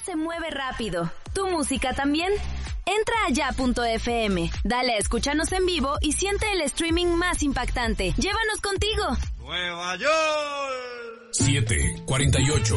se mueve rápido. ¿Tu música también? Entra a ya.fm, dale a escúchanos en vivo y siente el streaming más impactante. ¡Llévanos contigo! ¡Nueva York! 7:48.